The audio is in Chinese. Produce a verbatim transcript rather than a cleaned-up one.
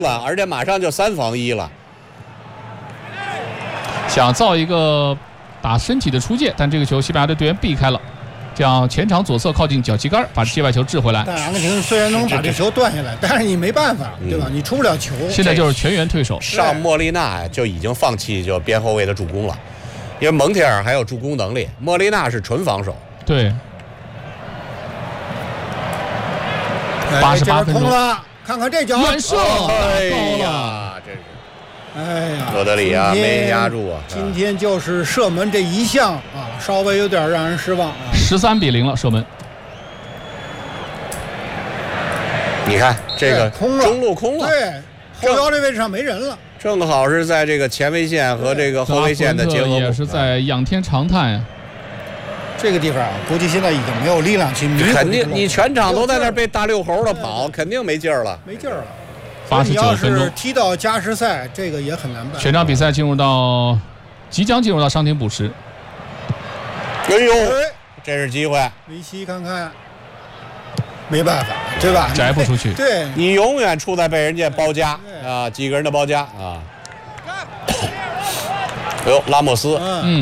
了，而且马上就三防一了。 想造一个打身体的出界，但这个球西班牙队队员避开了，这样前场左侧靠近脚旗杆，把界外球掷回来。 但阿根廷虽然能把这球断下来，但是你没办法，对吧？你出不了球。 现在就是全员退守。 上莫利纳就已经放弃就边后卫的助攻了，因为蒙铁尔还有助攻能力，莫利纳是纯防守。 对。八十八分钟了，看看这脚远射， 哎呀， 这是， 哎呀， 罗德里啊没压住啊。 今天就是射门这一项啊，稍微有点让人失望啊。 十三比零了，射门。 你看这个空了， 中路空了， 对，后腰这位置上没人了， 正好是在这个前卫线和这个后卫线的结合部， 也是在仰天长叹呀。 这个地方啊，估计现在已经没有力量去弥补。 肯定，你全场都在那被大六猴的跑，肯定没劲儿了， 没劲儿了。 八十九分钟， 踢到加时赛，这个也很难办。 全场比赛进入到，即将进入到伤停补时。 哎呦，这是机会。 维西看看，没办法，对吧？ 摘不出去。 对， 你永远处在被人家包夹啊，几个人的包夹啊。哎呦，拉莫斯， 嗯。